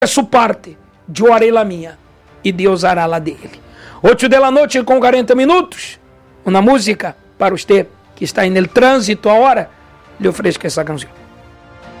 su parte, yo haré la mía e Deus hará la dele. 8 da noite com 40 minutos. Uma música para você que está no trânsito agora. Lhe ofereço essa canção.